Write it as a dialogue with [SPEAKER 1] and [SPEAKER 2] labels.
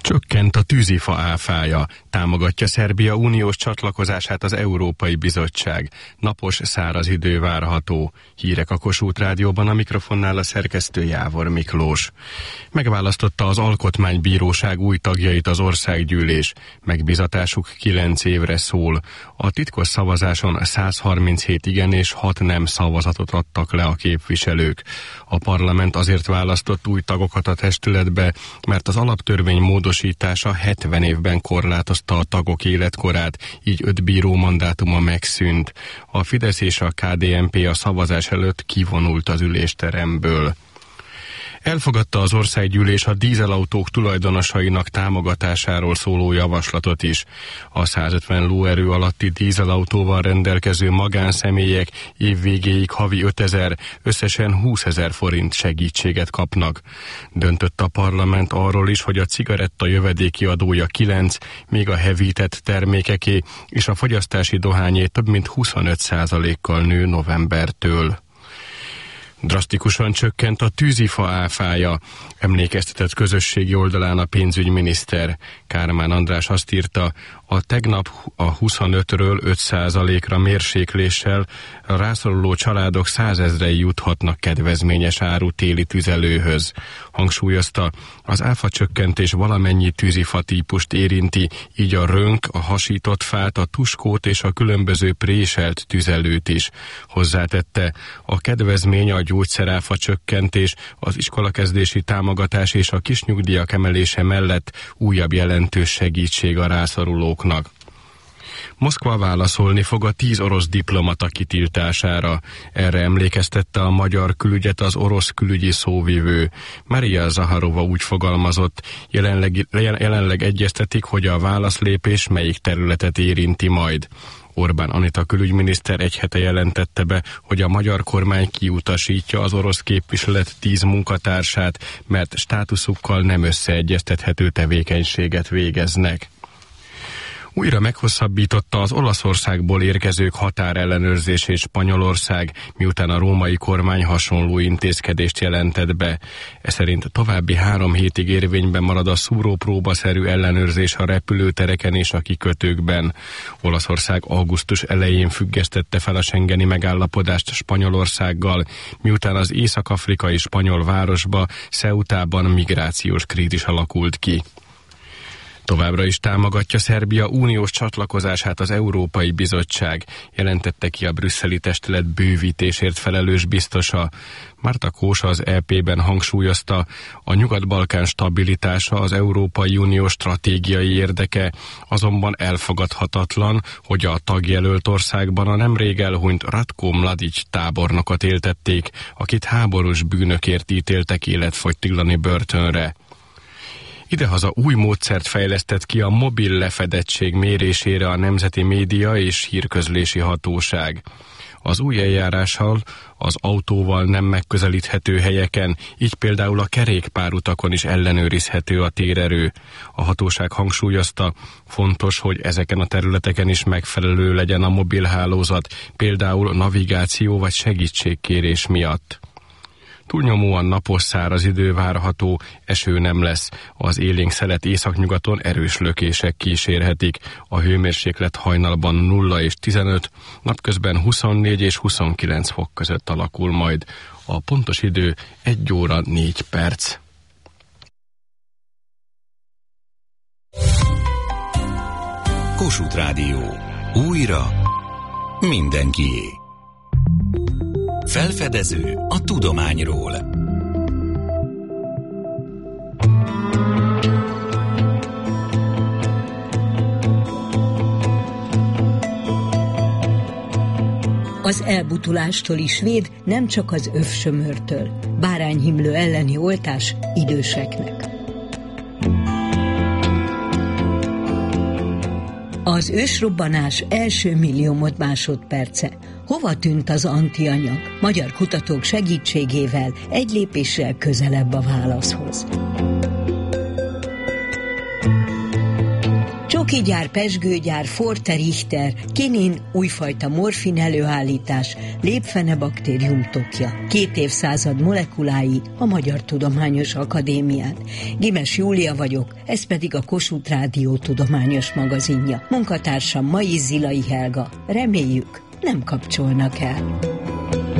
[SPEAKER 1] Csökkent a tűzifa áfája, támogatja Szerbia uniós csatlakozását az Európai Bizottság. Napos, száraz idő várható. Hírek a Kossuth Rádióban, a mikrofonnál a szerkesztő Jávor Miklós. Megválasztotta az Alkotmánybíróság új tagjait az országgyűlés. Megbízatásuk 9 évre szól. A titkos szavazáson 137 igen és 6 nem szavazatot adtak le a képviselők. A parlament azért választott új tagokat a testületbe, mert az alaptörvény módosítása 70 évben korlátozta a tagok életkorát, így 5 bíró mandátuma megszűnt. A Fidesz és a KDNP a szavazás előtt kivonult az ülésteremből. Elfogadta az országgyűlés a dízelautók tulajdonosainak támogatásáról szóló javaslatot is. A 150 lóerő alatti dízelautóval rendelkező magánszemélyek évvégéig havi 5000, összesen 20 000 forint segítséget kapnak. Döntött a parlament arról is, hogy a cigaretta jövedéki adója 9, még a hevített termékeké és a fogyasztási dohányé több mint 25%-kal nő novembertől. Drasztikusan csökkent a tűzifa áfája, emlékeztetett közösségi oldalán a pénzügyminiszter. Kármán András azt írta, a tegnap a 25-ről 5%-ra mérsékléssel a rászoruló családok 100 000-ei juthatnak kedvezményes áru téli tüzelőhöz. Hangsúlyozta, az áfa csökkentés valamennyi tűzifa típust érinti, így a rönk, a hasított fát, a tuskót és a különböző préselt tüzelőt is. Hozzátette, a kedvezmény a gyógyszeráfa csökkentés, az iskolakezdési támogatás és a kisnyugdíjak emelése mellett újabb jelentős segítség a rászorulóknak. Moszkva válaszolni fog a 10 orosz diplomata kitiltására. Erre emlékeztette a magyar külügyet az orosz külügyi szóvivő. Maria Zaharova úgy fogalmazott, jelenleg egyeztetik, hogy a válaszlépés melyik területet érinti majd. Orbán Anita külügyminiszter egy hete jelentette be, hogy a magyar kormány kiutasítja az orosz képviselet 10 munkatársát, mert státuszukkal nem összeegyeztethető tevékenységet végeznek. Újra meghosszabbította az Olaszországból érkezők határellenőrzését Spanyolország, miután a római kormány hasonló intézkedést jelentett be. Ez szerint további 3 hétig érvényben marad a szúrópróbaszerű ellenőrzés a repülőtereken és a kikötőkben. Olaszország augusztus elején függesztette fel a schengeni megállapodást Spanyolországgal, miután az észak-afrikai spanyol városba, Ceutában migrációs krízis alakult ki. Továbbra is támogatja Szerbia uniós csatlakozását az Európai Bizottság, jelentette ki a brüsszeli testület bővítésért felelős biztosa. Márta Kósa az EP-ben hangsúlyozta, a Nyugat-Balkán stabilitása az Európai Unió stratégiai érdeke, azonban elfogadhatatlan, hogy a tagjelölt országban a nemrég elhunyt Ratko Mladic tábornokot éltették, akit háborús bűnökért ítéltek életfogytiglani börtönre. Idehaza új módszert fejlesztett ki a mobil lefedettség mérésére a Nemzeti Média és Hírközlési Hatóság. Az új eljárással az autóval nem megközelíthető helyeken, így például a kerékpárutakon is ellenőrizhető a térerő. A hatóság hangsúlyozta, fontos, hogy ezeken a területeken is megfelelő legyen a mobilhálózat, például navigáció vagy segítségkérés miatt. Túlnyomóan napos, száraz idő várható, eső nem lesz. Az élénk szelet északnyugaton erős lökések kísérhetik. A hőmérséklet hajnalban 0 és 15, napközben 24 és 29 fok között alakul majd. A pontos idő 1 óra 4 perc.
[SPEAKER 2] Kossuth Rádió. Újra mindenkié. Felfedező a tudományról.
[SPEAKER 3] Az elbutulástól is véd, nem csak az övsömörtől. Bárányhimlő elleni oltás időseknek. Az ősrobbanás első millió másodperce. Hova tűnt az antianyag? Magyar kutatók segítségével egy lépéssel közelebb a válaszhoz. Cukigyár, pezsgőgyár, Forte Richter, kinin, újfajta morfin előállítás, lépfenebaktérium tokja. 2 évszázad molekulái a Magyar Tudományos Akadémián. Gimes Júlia vagyok, ez pedig a Kossuth Rádió tudományos magazinja. Munkatársam Mai Zilai Helga. Reméljük, nem kapcsolnak el.